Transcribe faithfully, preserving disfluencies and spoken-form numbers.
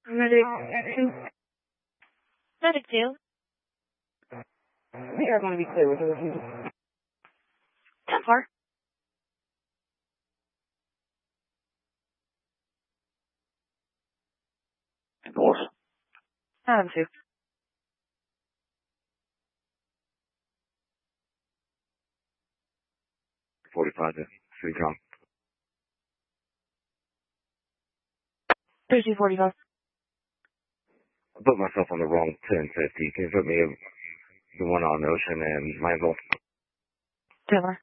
Medic two. Medic two. We are going to be clear with the review. ten four. North. Adam two. forty-five to Streetcom. thirty-two forty-five. I put myself on the wrong ten fifty. Can you put me the one on Ocean and Manville? ten four.